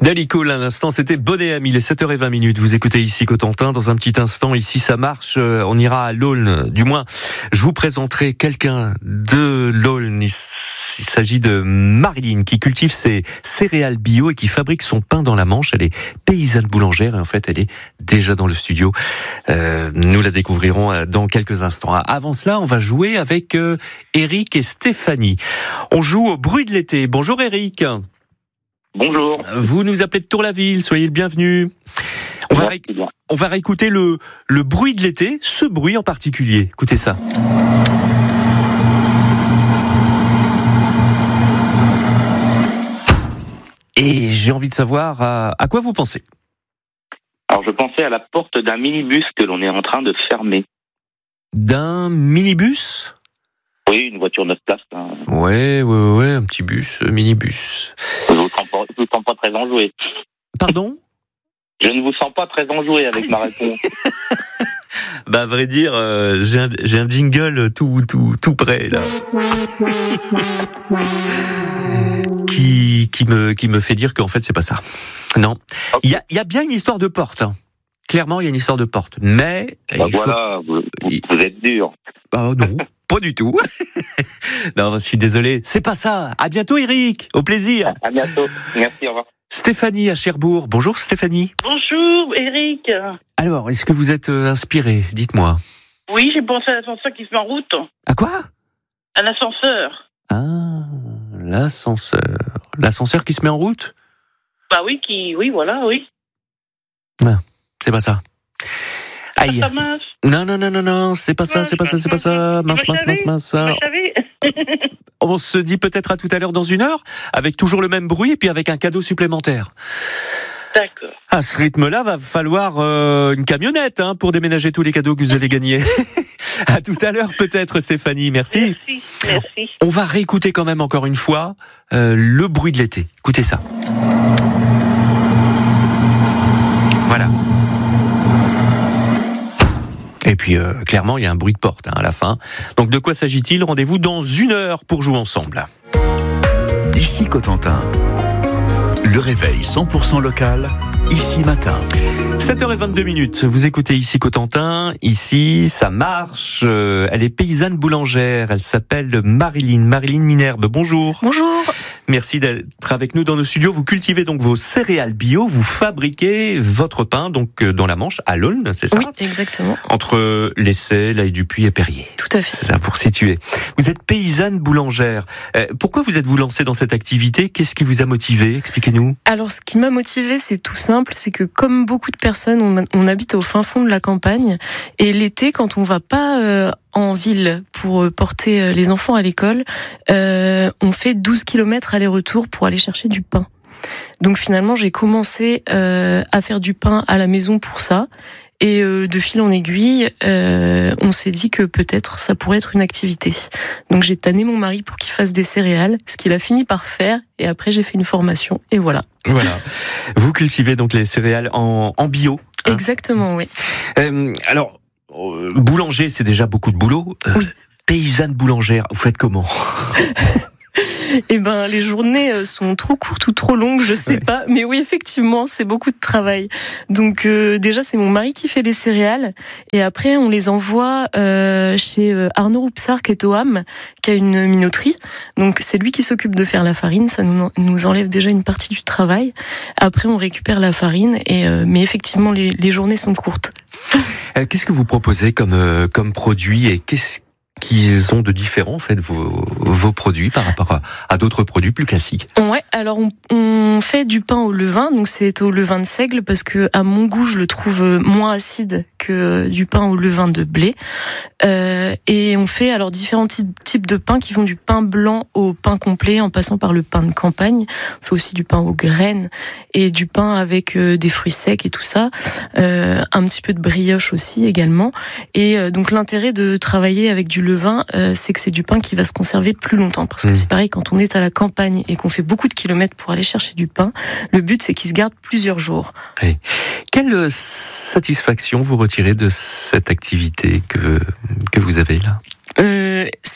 Dali Cole, à l'instant, c'était Bonnet Ami, il est 7h20. Vous écoutez ici Cotentin. Dans un petit instant, ici ça marche, on ira à l'Aulne. Du moins, je vous présenterai quelqu'un de l'Aulne. Il s'agit de Marilyn, qui cultive ses céréales bio et qui fabrique son pain dans la Manche. Elle est paysanne boulangère et en fait, elle est déjà dans le studio. Nous la découvrirons dans quelques instants. Avant cela, on va jouer avec Eric et Stéphanie. On joue au bruit de l'été. Bonjour Eric. Bonjour. Vous nous appelez de Tour-la-Ville, soyez le bienvenu. On va réécouter le bruit de l'été, ce bruit en particulier. Écoutez ça. Et j'ai envie de savoir à quoi vous pensez. Alors je pensais à la porte d'un minibus que l'on est en train de fermer. D'un minibus ? Oui, une voiture 9 places. Ouais, un petit bus, minibus. Je ne vous sens pas très enjoué. Pardon ? Je ne vous sens pas très enjoué avec ma réponse. Bah, à vrai dire, j'ai un jingle tout prêt, là. Qui me fait dire qu'en fait, c'est pas ça. Non. Il y a bien une histoire de porte, hein. Clairement, il y a une histoire de porte. Mais. Voilà, vous êtes dur. Oh non. Pas du tout. Non, je suis désolé. C'est pas ça. À bientôt, Eric. Au plaisir. À bientôt. Merci, au revoir. Stéphanie à Cherbourg. Bonjour, Stéphanie. Bonjour, Eric. Alors, est-ce que vous êtes inspiré ? Dites-moi. Oui, j'ai pensé à l'ascenseur qui se met en route. À quoi ? À l'ascenseur. Ah, l'ascenseur. L'ascenseur qui se met en route ? Bah oui, voilà. Non, c'est pas ça. Aïe. Ah, mince. Non, c'est pas ça. Mince. On se dit peut-être à tout à l'heure dans 1 heure, avec toujours le même bruit et puis avec un cadeau supplémentaire. D'accord. À ce rythme-là, va falloir une camionnette pour déménager tous les cadeaux que vous allez gagner. À tout à l'heure peut-être, Stéphanie, merci. Merci. On va réécouter quand même encore une fois le bruit de l'été. Écoutez ça. Voilà. Et puis, clairement, il y a un bruit de porte à la fin. Donc, de quoi s'agit-il ? Rendez-vous dans 1 heure pour jouer ensemble. D'ici Cotentin, le réveil 100% local, ici matin. 7h22. Vous écoutez ici Cotentin. Ici, ça marche. Elle est paysanne boulangère. Elle s'appelle Marilyn Minerbe. Bonjour. Bonjour. Merci d'être avec nous dans nos studios. Vous cultivez donc vos céréales bio. Vous fabriquez votre pain donc dans la Manche, à l'Aulne, c'est ça ? Oui, exactement. Entre l'Essai, l'Aille-du-Puy et Perrier. Tout à fait. C'est ça, pour situer. Vous êtes paysanne boulangère. Pourquoi vous êtes-vous lancée dans cette activité ? Qu'est-ce qui vous a motivé ? Expliquez-nous. Alors, ce qui m'a motivée, c'est tout simple. C'est que comme beaucoup de personnes, on habite au fin fond de la campagne. Et l'été, quand on va pas en ville pour porter les enfants à l'école, on fait 12 km aller-retour pour aller chercher du pain. Donc finalement, j'ai commencé à faire du pain à la maison pour ça. Et de fil en aiguille, on s'est dit que peut-être ça pourrait être une activité. Donc j'ai tanné mon mari pour qu'il fasse des céréales, ce qu'il a fini par faire. Et après, j'ai fait une formation. Et voilà. Voilà. Vous cultivez donc les céréales en bio. Exactement, oui. Alors, boulanger, c'est déjà beaucoup de boulot. Oui. Paysanne boulangère, vous faites comment ? Eh ben, les journées sont trop courtes ou trop longues, je sais pas. Mais oui, effectivement, c'est beaucoup de travail. Donc, déjà, c'est mon mari qui fait les céréales. Et après, on les envoie chez Arnaud Roupsard, qui est au Ham, qui a une minoterie. Donc, c'est lui qui s'occupe de faire la farine. Ça nous enlève déjà une partie du travail. Après, on récupère la farine. Mais effectivement, les journées sont courtes. Qu'est-ce que vous proposez comme produit et qu'est-ce qu'ils ont de différent, en fait, vos produits par rapport à d'autres produits plus classiques? Ouais, alors on fait du pain au levain, donc c'est au levain de seigle, parce que à mon goût, je le trouve moins acide que du pain au levain de blé. Et on fait alors différents types de pain qui vont du pain blanc au pain complet, en passant par le pain de campagne. On fait aussi du pain aux graines et du pain avec des fruits secs et tout ça. Un petit peu de brioche aussi également. Et donc l'intérêt de travailler avec du levain, c'est que c'est du pain qui va se conserver plus longtemps. Parce que c'est pareil, quand on est à la campagne et qu'on fait beaucoup de kilomètres pour aller chercher du pain, le but c'est qu'il se garde plusieurs jours. Oui. Quelle satisfaction vous retirez de cette activité que vous avez là ?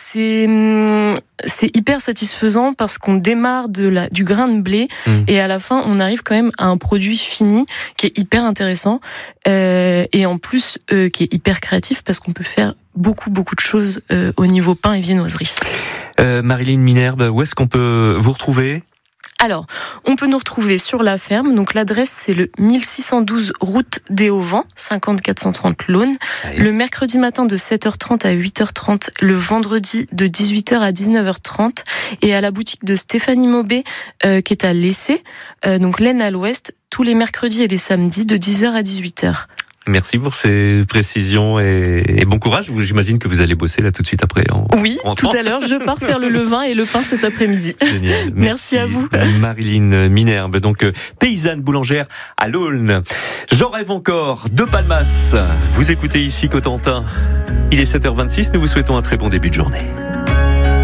c'est hyper satisfaisant parce qu'on démarre du grain de blé et à la fin on arrive quand même à un produit fini qui est hyper intéressant et en plus qui est hyper créatif parce qu'on peut faire beaucoup de choses au niveau pain et viennoiserie. Marilyn Minerbe, où est-ce qu'on peut vous retrouver ? Alors, on peut nous retrouver sur la ferme. Donc l'adresse, c'est le 1612 route des Auvents, 50 430 l'Aune. Le mercredi matin de 7h30 à 8h30, le vendredi de 18h à 19h30. Et à la boutique de Stéphanie Maubé, qui est à Lessé, donc l'Aisne à l'Ouest, tous les mercredis et les samedis de 10h à 18h. Merci pour ces précisions et bon courage. J'imagine que vous allez bosser là tout de suite après. Oui, tout à l'heure, je pars faire le levain et le pain cet après-midi. Génial. Merci à vous. Marilyn Minerbe, donc paysanne boulangère à l'Aulne. J'en rêve encore de Palmas. Vous écoutez ici Cotentin. Il est 7h26, nous vous souhaitons un très bon début de journée.